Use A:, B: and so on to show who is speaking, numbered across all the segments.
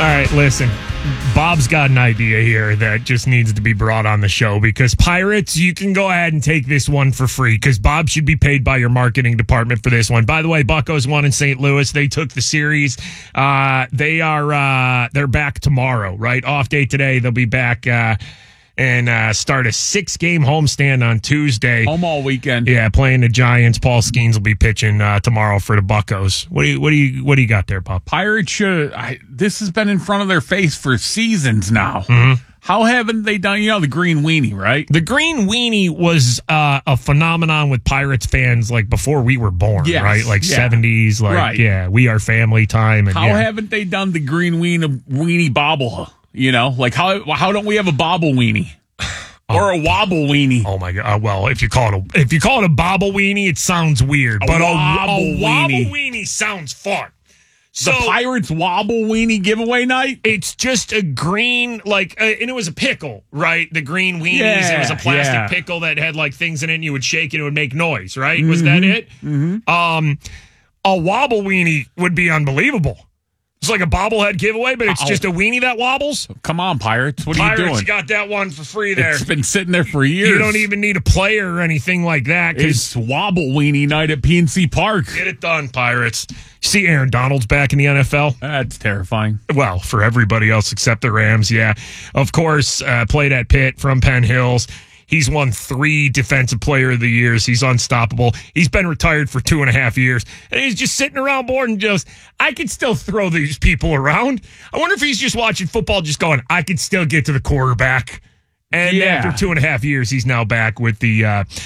A: right, listen. Bob's got an idea here that just needs to be brought on the show because Pirates, you can go ahead and take this one for free because Bob should be paid by your marketing department for this one. By the way, Buccos won in St. Louis. They took the series. They're back tomorrow, right? Off day today. They'll be back and start a 6-game homestand on Tuesday.
B: Home all weekend.
A: Yeah, playing the Giants. Paul Skeens will be pitching tomorrow for the Buccos. What do you got there, Bob?
B: Pirates should. This has been in front of their face for seasons now.
A: Mm-hmm.
B: How haven't they done? The green weenie, right?
A: The green weenie was a phenomenon with Pirates fans like before we were born,
B: Yes,
A: right? Like 70s, like
B: right.
A: We Are Family time. And
B: how haven't they done the green weenie bobble? Like how don't we have a bobble weenie or a wobble weenie?
A: Oh my god! Well, if you call it a bobble weenie, it sounds weird. But a wobble weenie sounds fun. So,
B: the Pirates wobble weenie giveaway night?
A: It's just a green, and it was a pickle, right? The green weenies. Yeah, it was a plastic pickle that had like things in it and you would shake it and it would make noise, right? Mm-hmm. Was that it?
B: Mm-hmm.
A: A wobble weenie would be unbelievable. It's like a bobblehead giveaway, but it's just a weenie that wobbles.
B: Come on, Pirates. What are you doing?
A: Pirates got that one for free there.
B: It's been sitting there for years.
A: You don't even need a player or anything like that.
B: It's wobble weenie night at PNC Park.
A: Get it done, Pirates. See Aaron Donald's back in the NFL?
B: That's terrifying.
A: Well, for everybody else except the Rams, yeah. Of course, played at Pitt from Penn Hills. He's won 3 Defensive Player of the Years. He's unstoppable. He's been retired for 2.5 years. And he's just sitting around bored and just, I could still throw these people around. I wonder if he's just watching football just going, I could still get to the quarterback. And after 2.5 years, he's now back with the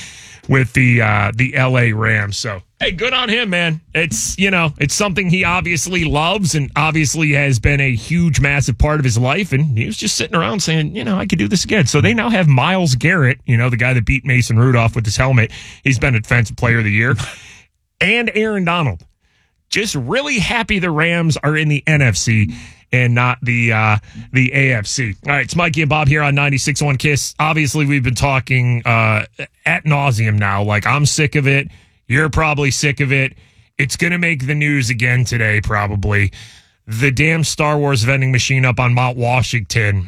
A: LA Rams. So, hey, good on him, man. It's, it's something he obviously loves and obviously has been a huge, massive part of his life. And he was just sitting around saying, I could do this again. So they now have Myles Garrett, the guy that beat Mason Rudolph with his helmet. He's been a Defensive Player of the Year. And Aaron Donald. Just really happy the Rams are in the NFC and not the AFC. All right, it's Mikey and Bob here on 96.1 KISS. Obviously, we've been talking ad nauseum now. Like, I'm sick of it. You're probably sick of it. It's going to make the news again today, probably. The damn Star Wars vending machine up on Mount Washington.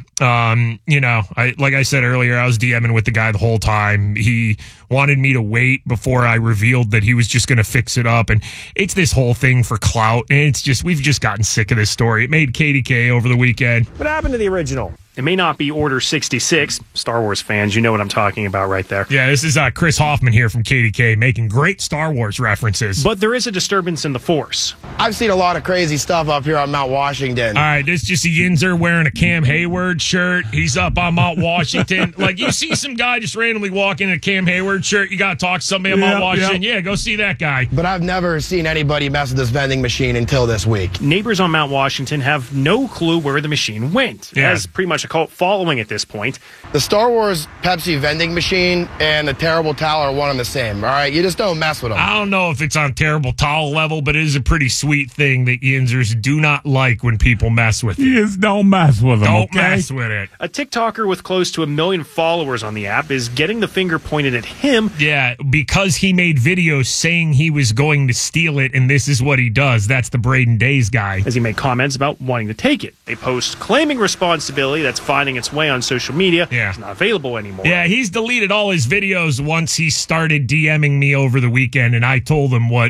A: Like I said earlier, I was DMing with the guy the whole time. He wanted me to wait before I revealed that he was just going to fix it up. And it's this whole thing for clout. And it's just, we've just gotten sick of this story. It made KDK over the weekend.
C: What happened to the original? It may not be Order 66. Star Wars fans, you know what I'm talking about right there.
A: Yeah, this is Chris Hoffman here from KDK making great Star Wars references.
C: But there is a disturbance in the Force.
D: I've seen a lot of crazy stuff up here on Mount Washington.
A: All right, this is just a Yinzer wearing a Cam Hayward shirt. He's up on Mount Washington. Like, you see some guy just randomly walking in a Cam Hayward shirt, you got to talk to somebody on Mount Washington. Yeah, go see that guy.
D: But I've never seen anybody mess with this vending machine until this week.
C: Neighbors on Mount Washington have no clue where the machine went. It has pretty much a cult following at this point.
D: The Star Wars Pepsi vending machine and the Terrible Towel are one and the same, all right? You just don't mess with them.
A: I don't know if it's on Terrible Towel level, but it is a pretty sweet thing that Yinzers do not like when people mess with it.
B: You just don't mess with them,
A: Don't mess with it.
C: A TikToker with close to 1 million followers on the app is getting the finger pointed at him.
A: Yeah, because he made videos saying he was going to steal it, and this is what he does. That's the Braden Days guy.
C: As he made comments about wanting to take it. They post claiming responsibility that's finding its way on social media.
A: Yeah.
C: It's not available anymore.
A: Yeah, he's deleted all his videos once he started DMing me over the weekend, and I told him what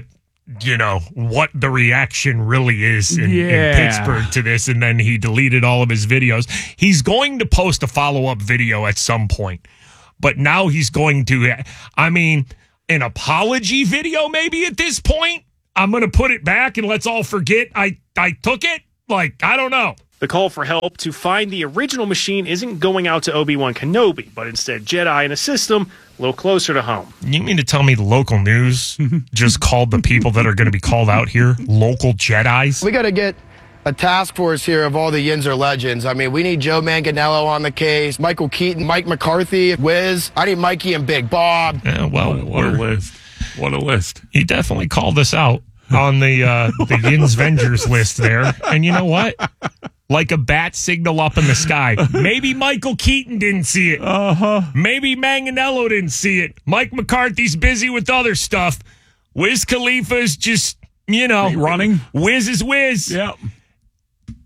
A: the reaction really is in Pittsburgh to this, and then he deleted all of his videos. He's going to post a follow-up video at some point, but now he's going to, an apology video maybe at this point? I'm going to put it back and let's all forget I took it? Like, I don't know.
C: The call for help to find the original machine isn't going out to Obi-Wan Kenobi, but instead Jedi in a system a little closer to home.
A: You mean to tell me the local news just called the people that are going to be called out here local Jedis?
D: We got to get a task force here of all the Yinzer legends. I mean, we need Joe Manganiello on the case, Michael Keaton, Mike McCarthy, Wiz. I need Mikey and Big Bob.
A: Yeah, well,
B: what a list. What a list.
A: He definitely called us out on the Yins Vengers list there. And you know what? Like a bat signal up in the sky. Maybe Michael Keaton didn't see it. Maybe Manganiello didn't see it. Mike McCarthy's busy with other stuff. Wiz Khalifa's just,
B: running.
A: Wiz is Wiz.
B: Yep.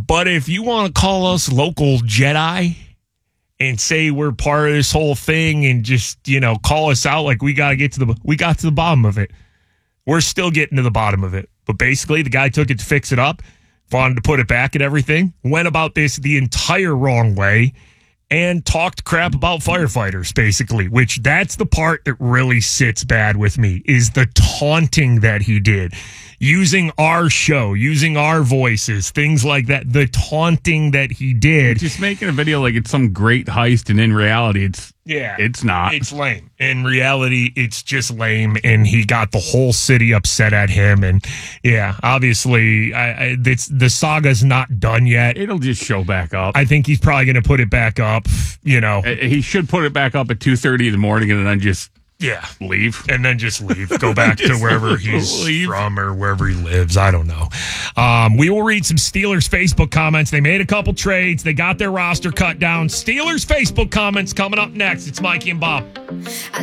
A: But if you want to call us local Jedi and say we're part of this whole thing and just, call us out like we got to the bottom of it. We're still getting to the bottom of it. But basically, the guy took it to fix it up, wanted to put it back and everything, went about this the entire wrong way, and talked crap about firefighters, basically, which that's the part that really sits bad with me, is the taunting that he did. Using our show, using our voices, things like that. The taunting that he did.
B: Just making a video like it's some great heist, and in reality, it's not.
A: It's lame. In reality, it's just lame, and he got the whole city upset at him. And yeah, obviously, the saga's not done yet.
B: It'll just show back up.
A: I think he's probably going to put it back up.
B: He should put it back up at 2:30 in the morning, and then just.
A: Yeah.
B: Leave.
A: And then just leave. Go back to wherever he's from or wherever he lives. I don't know. We will read some Steelers Facebook comments. They made a couple trades. They got their roster cut down. Steelers Facebook comments coming up next. It's Mikey and Bob.